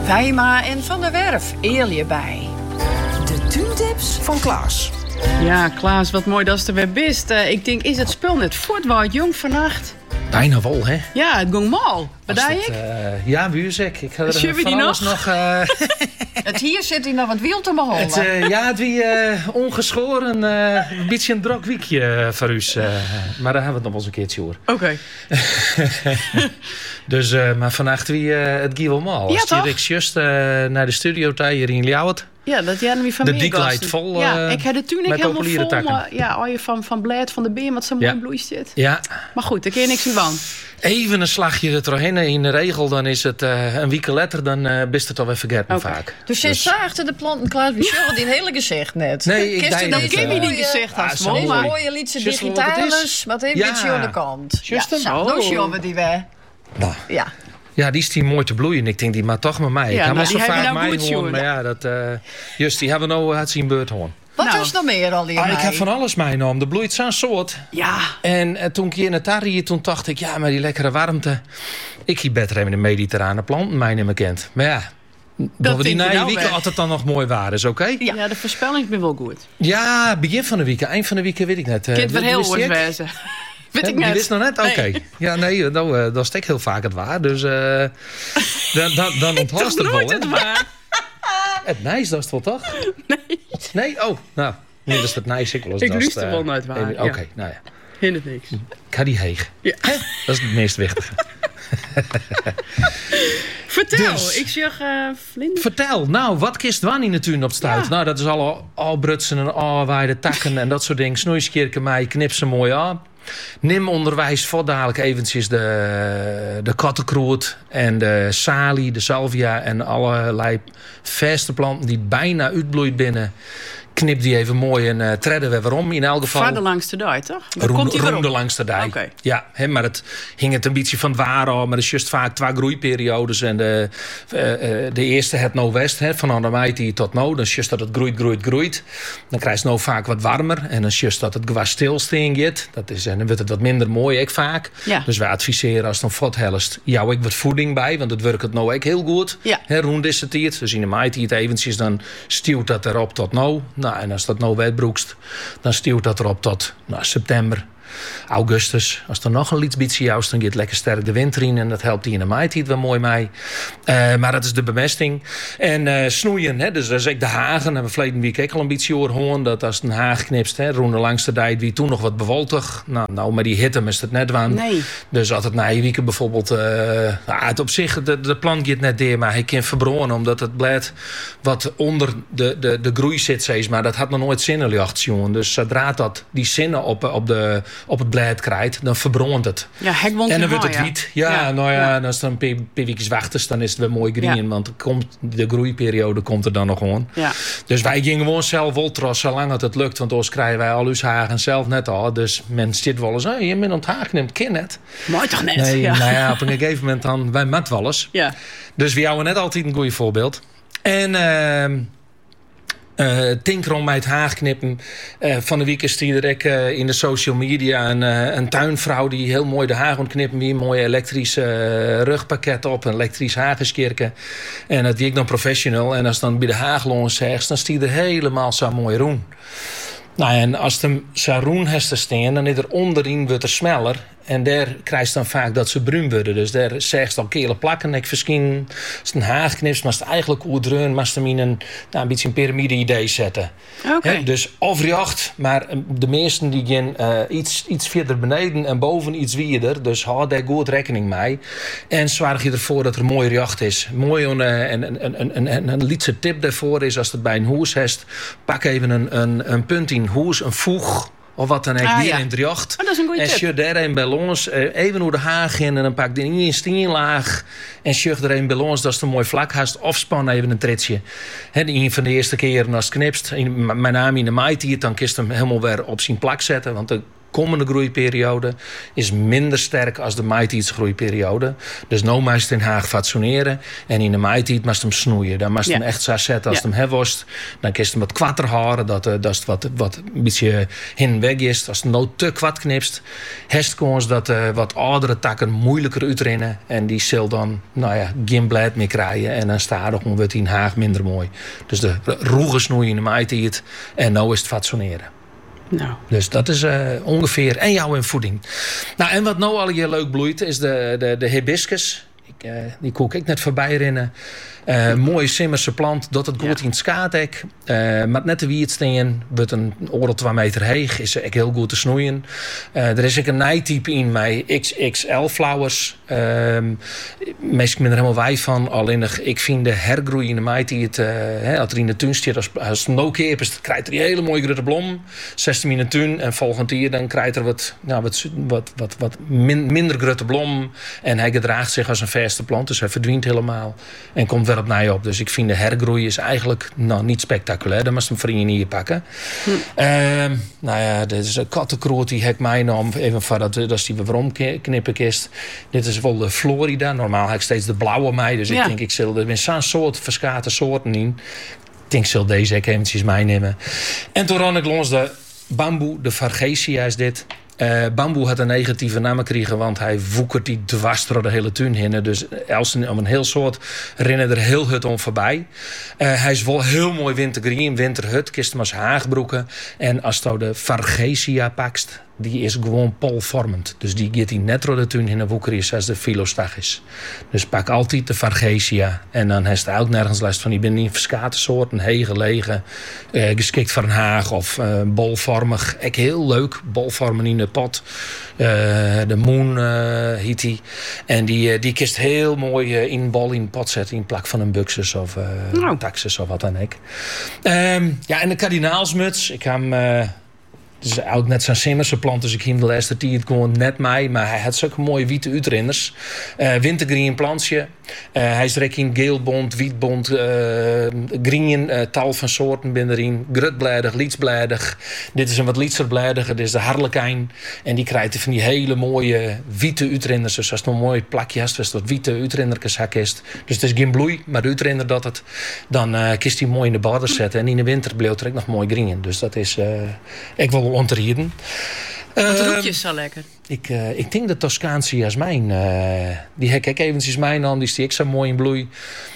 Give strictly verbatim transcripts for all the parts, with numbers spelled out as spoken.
Wijma en Van der Werf, eer bij. De tuintips van Klaas. Ja, Klaas, wat mooi dat ze er weer bist. Uh, ik denk, is het spul net voort jong vannacht? Bijna wel, hè? Ja, het ging mal. Wat dacht ik? Uh, ja, buurzek. Ik ga er Zullen we van die alles nog? nog uh, Het hier zit hij nog wat wiel te behouden. het, uh, ja, het wie uh, ongeschoren. Uh, een beetje een druk weekje uh, voor u. Uh, maar daar hebben we het nog wel eens een keertje over. Oké. Okay. dus, uh, maar vannacht wie uh, het ging wel mal. Ja, Als toch? ik juist uh, naar de studio hier in Ljouwert. Ja, dat jij wie van De meer dik gasten. leidt vol. Uh, Ja, ik heb de toen ik met helemaal populiere vol. takken. Maar, ja, al je van, van blad van de beer, wat zo mooi Ja. bloeit zit. Ja. Maar goed, daar kun je niks meer van. Even een slagje er doorheen. In de regel dan is het uh, een week later. Dan uh, bist het alweer vergeten Oké. vaak. Dus je zag achter de planten, Klaas, wie zullen die hele gezicht net? Nee, ik Kist deed er het, deze uh, Kimmy die mooie- gezegd had, Ah, Smo, Deze mooi. maar... mooie liedse Zus wel wat het is? digitalis, wat even Ja. beetje aan de kant. Just ja, hem. zo, Oh. dan zien we die weer. Nou. Ja. Ja, die is die mooi te bloeien. Ik denk, die maar toch met mij. Ja, ik heb nou, wel zo die hebben vaak nou mij goed, gewoon. jongen. Maar ja, dat, uh, just, die hebben we nou het zien beurt hoor. Wat Nou. is nog meer al die Ah, ik heb van alles meegenomen. Er bloeit zo'n soort. Ja. En uh, toen ik hier in het tarrie, toen dacht ik, ja, maar die lekkere warmte. Ik hier beter even de mediterrane planten mij niet meer kent. Maar ja, dat we die denk je na je nou week wel. altijd dan nog mooi waren, is oké? Ja. ja, de voorspelling is wel goed. Ja, begin van de week, eind van de week weet ik net. Uh, Kind weer heel wist die goed ook? wezen. Weet ik Die net. wist nog net? Oké. Nee. Ja, nee, nou, uh, dat is ik heel vaak het waar. Dus uh, dan, dan, dan onthast het wel. Nooit hè? het waar. Het nice, dat is het wel toch? Nee. Nee? Oh, nou. Nee, dat is het nice. Ik, Ik luister wel nooit waar, Oké, ja. nou ja. Hindert niks. Ik ga die heeg. Ja. Dat is het meest wichtige. Vertel, Dus. ik zeg uh, vlinder. Vertel, nou, wat kist Wannie natuurlijk op stuit? Ja. Nou, dat is al, al brutsen en al waaide takken en dat soort dingen. Snoeiskerken mij, knip ze mooi aan. Nim onderwijs voor dadelijk eventjes de, de kattenkroet en de salie, de salvia en allerlei verste planten die bijna uitbloeit binnen. Knip die even mooi en uh, tredden we weer om in elk geval. Vader langs de dij, toch? Dan Roem, komt hij weer roemde op. langs de dij. Oké. Ja, hè, maar het hing het een beetje van het waar al. Maar het is juist vaak twee groeiperiodes. En de, uh, uh, de eerste het nou west, hè, van aan mei tot nou. Dan is juist dat het groeit, groeit, groeit. Dan krijg je nou vaak wat warmer. En dan is juist dat het gewas stilsteen gaat. Dat is, en dan wordt het wat minder mooi, ik vaak. Ja. Dus wij adviseren als het dan vat helst, jou ik wat voeding bij. Want het werkt het nou ook heel goed. Ja. Hè, roend is het hier. Dus in de mei het eventjes, dan stuwt dat erop tot nou. Nou, en als dat nou wetbroekst, dan stuwt dat erop tot nou, september, augustus. Als er nog een iets beetje juist, dan gaat lekker sterk de winter in. En dat helpt die in de maitijd wel mooi mee. Uh, maar dat is de bemesting. En uh, snoeien, hè, dus dat is ook de hagen. En we verleden week ook al een beetje horen dat als een haag knipst, hè, roende langs de dijk, wie toen nog wat bewoltig. Nou, nou, met die hitte is het net waan. Nee. Dus als het na je week bijvoorbeeld, uh, nou, het op zich, de, de plant gaat net deer, maar hij kan verbronen, omdat het blad wat onder de, de, de groei zit, steeds, maar dat had nog nooit zinnenjacht, jongen. Dus zodra dat die zinnen op, op, de, op het blad krijgt, dan verbrandt het. Ja, hekbond En dan wordt haar, het ja. wiet. Ja, Ja, nou ja, ja. dan is het een paar paar weekjes wachten, dan is het weer mooi green. Ja. Want er komt, de groeiperiode komt er dan nog gewoon. Ja. Dus wij gingen gewoon zelf woltros, zolang het het lukt. Want anders krijgen wij al uw hagen zelf net al. Dus men zit wel eens, hey, je bent aan het haag neemt, ken het. Mooi toch net? Nee, ja. nou ja, op een gegeven moment dan, wij mat wel eens. Ja. Dus we houden net altijd een goed voorbeeld. En uh, uh, tinkeren om mij het haag knippen. Uh, van de week is er ook uh, in de social media een, uh, een tuinvrouw die heel mooi de haag ontknippen. Die een mooi elektrisch uh, rugpakket op, een elektrisch hagenskerken. En dat die ik dan professional. En als dan bij de haaglons zegt, dan stier er helemaal zo mooi roen. Nou, en als de saroen heeft te staan, dan is er onderin wordt er smeller. En daar krijg je dan vaak dat ze bruin worden. Dus daar zegt al kele plakken. Ik misschien als het een haag knipt, maar het eigenlijk hoe dreun, maar hem in een, nou, een beetje een piramide idee zetten. Oké. He, dus overjacht, maar de meesten die gaan uh, iets, iets verder beneden en boven iets wierder. Dus hou daar goed rekening mee. En zorg je ervoor dat er een mooie jacht is. Mooi een, een, een, een, een, een, een lietse tip daarvoor is als het bij een hoes heeft. Pak even een, een, een punt in hoes, een voeg. Of wat dan ook, Ah, hier ja. in het jacht. Oh, dat is een goede en tip. sjut er een bij ons, uh, even hoe de haag in en dan pak die in een stienlaag. En sjut er een bij ons, dat is een mooi vlak haast. Of span even een tritsje. He, een van de eerste keren als het knipst, in, mijn naam in de maait hier, dan kist hem helemaal weer op zijn plak zetten. Want de komende groeiperiode is minder sterk als de maaitiidsgroeiperiode. Dus nou moest in Haag fatsoeneren. En in de maaitijd moest hem snoeien. Dan moest ja. hem echt zo zetten als ja. hem heworst. Dan kist hem wat kwatter houden. Dat, uh, dat het wat, wat een beetje heen en weg is. Als het nou te kwad knipst. Hest kans dat uh, wat oudere takken moeilijker uitrennen. En die zal dan nou ja, geen blad meer krijgen. En dan staat er gewoon in Haag minder mooi. Dus de roegen snoeien in de maaitijd. En nou is het fatsoeneren. Nou. Dus dat is uh, ongeveer. En jouw in voeding. Nou, en wat nou al hier leuk bloeit, is de, de, de hibiscus. Ik, uh, die koek ik net voorbij rennen. Uh, mooie Simmerse plant, dat het goed ja. in het skaatek. Uh, maar net de wie het steen, wordt een oordeel twee meter heeg, is echt heel goed te snoeien. Uh, er is ook een nijtype in mij, X X L flowers. Uh, meestal ben er helemaal wij van. Alleen ik vind de hergroei in de meid die het, uh, hè, als er in de tuin staat, als, als het no-keep is, dan krijgt er die hele mooie grote blom. zestien in de tuin en volgend jaar dan krijgt er wat, nou, wat, wat, wat, wat min, minder grote blom. En hij gedraagt zich als een verste plant, dus hij verdwijnt helemaal. En komt op mij op. Dus ik vind de hergroei is eigenlijk nou, niet spectaculair. Dan moest hem vrienden hier pakken. Hm. Uh, nou ja, dit is een kattenkroot die hek mij nam. Even van dat, dat is die waarom knippen kist. Dit is wel de Florida. Normaal heb ik steeds de blauwe mij. Dus ja. ik denk, ik zal er zo'n soort verschate soorten in. Ik denk, ik zal deze ook eventjes meenemen. En toen ran ik los de bamboe, de Fargesia is dit. Uh, bamboe had een negatieve naam gekregen, want hij woekert die dwars door de hele tuin heen. Dus als een, om een heel soort rennen er heel hut om voorbij. Uh, hij is wel heel mooi wintergreen, winterhut, kist hem als haagbroeken. En als je de Fargesia pakst, die is gewoon polvormend. Dus die gaat hij net door de tuin in de woeker is als de Philostachys. Dus pak altijd de Fargesia. En dan heeft hij ook nergens last van. Die ben niet verschate soorten, hege, lege, uh, geschikt voor een haag of uh, bolvormig. Echt heel leuk, bolvormen in de pot. Uh, de moon uh, heet die. En die, uh, die kist heel mooi uh, in een bol in een pot zetten in plak van een buxus of uh, nou. taxus of wat dan ook. Um, ja, en de kardinaalsmuts. Ik heb hem... Uh, Het is ook net zo'n Simmerse plant, dus ik ging de laatste tijd gewoon net mij. Maar hij had zulke mooie witte uitrenners. Uh, wintergreen plantje. Uh, hij is direct in geelbond, wietbond, uh, green, uh, tal van soorten binnen erin. Grutbladig, lietsbladig. Dit is een wat lietserbladige, dit is de harlekijn. En die krijgt van die hele mooie witte uitrenners. Dus als het een mooi plakje is, dus dat witte uitrenderkes is. Dus het is geen bloei, maar de uitrenner dat het. Dan uh, kist hij mooi in de bodem zetten. En in de winter bleef er ook nog mooi green. Dus dat is uh, ik wil onterieden. Het uh, roepje is zo lekker. Ik, uh, ik denk de Toscaanse jasmijn. Uh, die heb ik eventjes mijn aan. Die stiek zo mooi in bloei.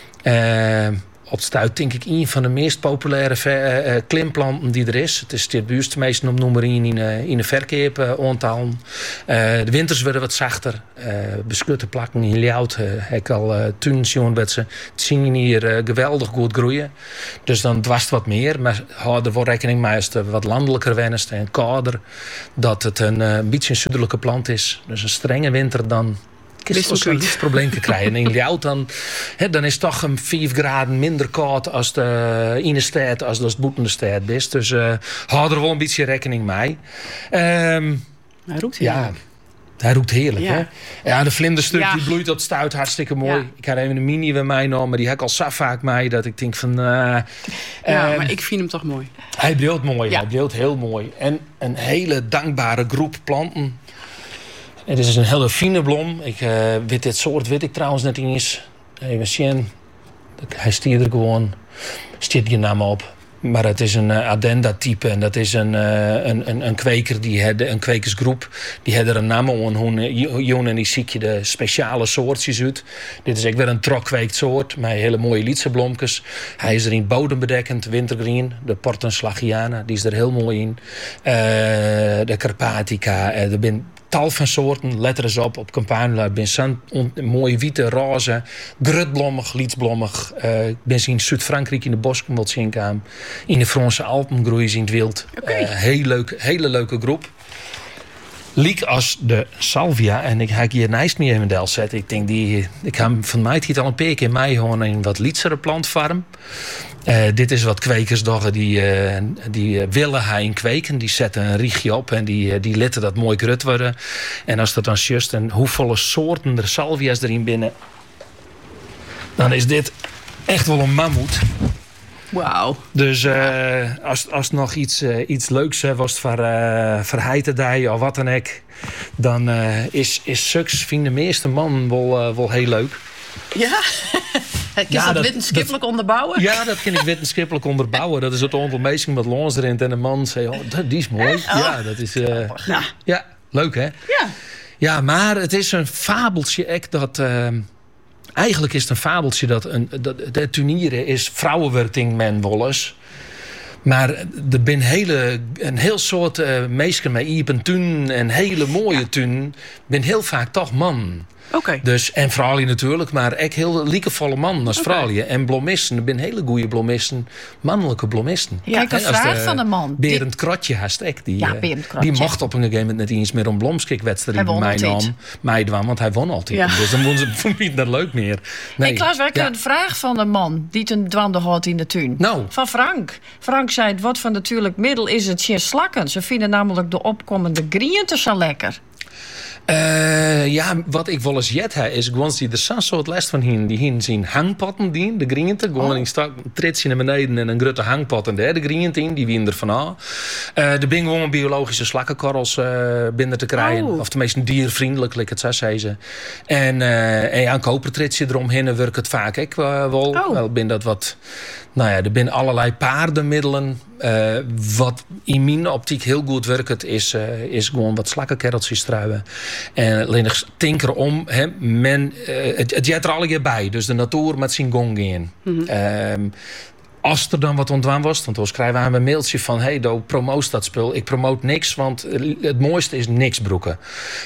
Uh, op stuit denk ik een van de meest populaire ver, uh, klimplanten die er is. Het is het buurste meestal op nummer één in, uh, in de verkeep uh, ontalen. Uh, de winters worden wat zachter. Uh, beschutte plakken in Ljout. Uh, heb ik al uh, toen zien dat ze het zien hier uh, geweldig goed groeien. Dus dan dwast wat meer. Maar hou er wel rekening mee als het wat landelijker wenst en kouder. Dat het een, uh, een beetje een zuidelijke plant is. Dus een strenge winter dan... is toch een probleem te krijgen. En in Ljout dan, he, dan is het toch een vijf graden minder koud als de, in de stad als het buiten de stad is. Dus uh, hou er wel een beetje rekening mee. Um, Hij roept heerlijk. Ja, hij roept heerlijk. Ja, hè? Ja, de vlinderstuk ja. die bloeit op stuit hartstikke mooi. Ja. Ik had even een mini bij mij genomen, maar die heb ik al zo vaak mee dat ik denk van... Uh, ja, uh, maar ik vind hem toch mooi. Hij bleelt mooi, ja. hij bleelt heel mooi. En een hele dankbare groep planten. Het is een hele fine blom. Ik uh, weet dit soort weet ik trouwens net eens. Even zien. Hij stiert er gewoon. Stiert je naam op. Maar het is een uh, addenda-type. En dat is een, uh, een, een, een kweker, die had, een kwekersgroep. Die had er een naam aan. Joen en die zie je de speciale soortjes uit. Dit is ook weer een trokkweekt soort. Met hele mooie lietseblomkes. Hij is er in bodembedekkend, wintergreen. De Portenslagiana, die is er heel mooi in. Uh, de Carpatica. Uh, er ben tal van soorten, let er eens op, op Campanula. Ben zo'n mooie witte, roze, grutblommig, lietsblommig. Uh, ik ben in Zuid-Frankrijk in de bosken wat zien kan. In de Franse Alpen groeien ze in het wild. Okay. Uh, heel leuk, hele leuke groep. Liek als de salvia. En ik ga hier naast me even del zetten. Ik denk, die, ik heb van mij het al een paar keer mij gewoon een wat lietsere plantfarm. Uh, dit is wat kwekersdoggen die, uh, die uh, willen hij kweken. Die zetten een riegje op en die, uh, die laten dat mooi grut worden. En als dat dan just en hoeveel soorten er salvia's erin binnen, dan is dit echt wel een mammoet. Wauw. Dus uh, als, als het nog iets, uh, iets leuks uh, was voor, uh, voor heiterdij of wat dan ook, dan uh, is, is Sux, vind de meeste man wel, uh, wel heel leuk. Ja? Kun je Ja, dat, dat- wetenschappelijk onderbouwen? Ja, dat kan ik wetenschappelijk onderbouwen. Dat is het aantal mensen met lons erin. En een man zei, oh, dat, die is mooi. Ja, dat is... Uh, Nou, ja, leuk hè? ja. Ja, maar het is een fabeltje echt dat... Uh, eigenlijk is het een fabeltje dat... Een, dat de turnieren is vrouwenwerking men wel eens. Maar er zijn hele, een heel soort uh, mensen met iepen tuin en hele mooie tuin. Ben heel vaak toch man. Oké. Dus, en vrouwen natuurlijk, maar echt heel liekevolle man als vrouwen. En bloemisten, er zijn hele goede bloemisten, mannelijke bloemisten. Ja, Kijk, een Hè, als vraag de van een man. Die- Berend Krotje haast echt. Die, Ja, eh, Berend Krotje. die mocht op een gegeven moment niet eens meer een blomskikwedstrijd Hij won bij mij altijd. nam. Mij dwam, want hij won altijd. Ja. Dus dan vond ze vond niet dat leuk meer. Nee. Hey Klaas, wij Ja. een vraag van een man die een dwande had in de tuin. Nou. Van Frank. Frank zei, wat van natuurlijk middel is het geen slakken. Ze vinden namelijk de opkomende griënten zo lekker. Uh, ja, wat ik wel eens jet heb, is gewoon die er zo'n soort les van hin. Die hin zien hangpotten die, de griënten. Gewoon Oh. in stak, tritsje naar beneden en een grote hangpot en daar de griënten in. Die winnen er van aan. Uh, er zijn gewoon biologische slakkenkorrels uh, binnen te krijgen. Oh. Of tenminste diervriendelijk, like het zo zei ze. En, uh, en ja, een kopertritsje eromheen werkt het vaak ik uh, wel. Oh. Wel ben dat wat... Nou ja, er zijn allerlei paardenmiddelen. Uh, wat in mijn optiek heel goed werkt, is, uh, is gewoon wat slakkenkereltjes struien. En alleen nog tinkeren om. Hè, men, uh, het, het jet er alle keer bij. Dus de natuur met zijn gong in. Mhm. Um, als er dan wat ontwaan was, want dan schrijven we een mailtje van... hey, do, promoot dat spul. Ik promoot niks, want het mooiste is niks broeken.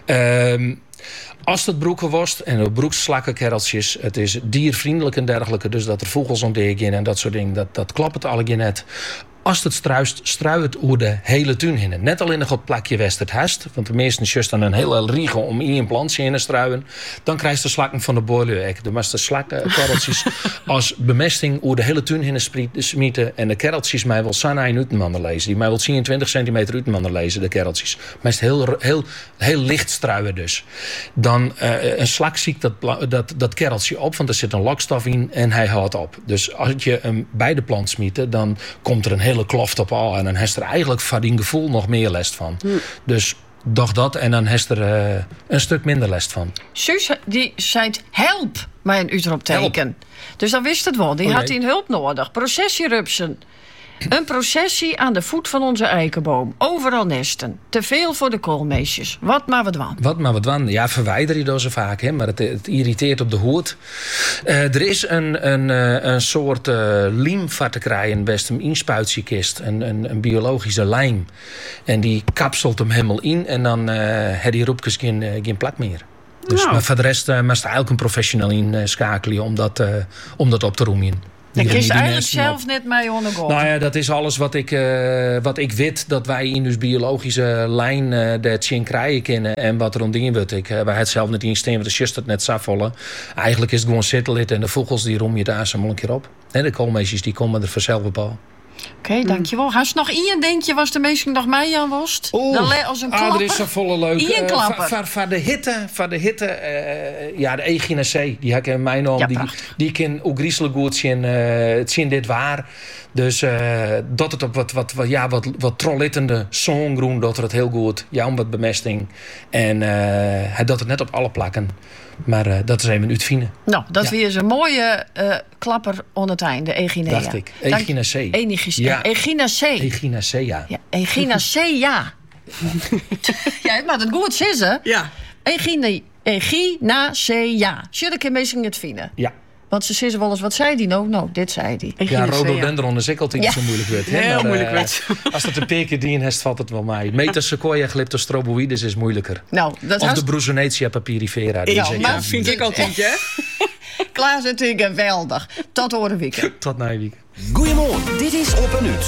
Um, Als het broeken was, en de broekslakkenkereltjes, het is diervriendelijk en dergelijke, dus dat er vogels ontdeken en dat soort dingen, dat, dat klopt het alle keer net. Als het struist, strui het over de hele tuin heen. Net al in een goed plakje west het hest, want de meesten just dan een hele riegel om in een plantje in te struien. Dan krijg je de slakken van de boileurek. Dan moest de slakkenkereltjes als bemesting over de hele tuin heen smieten. En de kereltjes mij wel sana in Utenmannen lezen. Die mij wel eenentwintig centimeter Utenmannen lezen, de kereltjes. Maar het heel, heel, heel licht struien dus. Dan uh, een slak ziet dat, dat, dat kereltje op, want er zit een lokstof in en hij houdt op. Dus als je hem bij de plant smieten, dan komt er een hele kloft op al. En dan heeft er eigenlijk van die gevoel nog meer last van. Hm. Dus doch dat en dan heeft er uh, een stuk minder last van. Suus, die zei help, met een uitroepteken. Dus dan wist het wel. Die Oh, had nee. hij hulp nodig. Processierupsen. Een processie aan de voet van onze eikenboom. Overal nesten. Te veel voor de koolmeesjes. Wat maar wat wan. Wat maar wat wan. Ja, verwijder je dat zo vaak, hè? Maar het, het irriteert op de hoed. Uh, er is een, een, uh, een soort uh, lijm van te krijgen, best een inspuitiekist. Een, een, een biologische lijm. En die kapselt hem helemaal in en dan uh, heb die roepjes geen, uh, geen plak meer. Dus Nou. maar voor de rest uh, moest er eigenlijk een professional in uh, schakelen om dat, uh, om dat op te roemen. Dan Die- kies je die eigenlijk nesten op. zelf net mee ondergaan. Nou ja, dat is alles wat ik, uh, wat ik weet dat wij in dus biologische lijn uh, dat zien krijgen kunnen en wat er rondin wordt. Ik, uh, wij het zelf niet instaan, want de just het net zafvallen. Eigenlijk is het gewoon zittelit en de vogels die rom je daar zo een keer op. En de koolmeesjes die komen er vanzelf op al. Oké, okay, dankjewel. Haast nog Ian, denk je, was de meesten nog mij aan was? Dan le- als een ah, klapper. er is zo volle leuk. Ian Uh, klapper. Van van de hitte, van de hitte uh, ja, de Egina C, die heb ik in mijn naam. Ja, die, prachtig. die kan ook griezelig goed zien, uh, het zien dit waar. Dus uh, dat het op wat, wat, wat, ja, wat, wat trollittende zongroen, dat er het heel goed, ja, om wat bemesting. En uh, dat het net op alle plakken. Maar uh, dat is even uitvinden. Nou, dat Ja. weer een mooie uh, klapper aan het einde, Eginea. Dacht ik. Dank- Egina C. Enigis- Ja. Egina C. Egina C, ja. Ja, Egina C, ja. Jij maakt het goed, zie ze? Ja. Egina, Egina C, ja. Zullen ik meestal het vinden? Ja. Want ze zeggen wel eens, wat zei die nou? Nou, dit zei die. Ik Ja, ging het zeggen. rhododendron is ook altijd Ja. zo moeilijk werd. hè. Heel Maar, moeilijk eh, werd. Als het een peker dien heeft, valt het wel mee. Metasequoia glyptostroboides is moeilijker. Nou, dat Of was de Brusonetia papyrifera. Die Ja, is ook maar heel Vind moeilijk. ik altijd, hè? Klaas natuurlijk geweldig. Tot horen weekend. Tot na je week. Goedemorgen, dit is Op en Uit.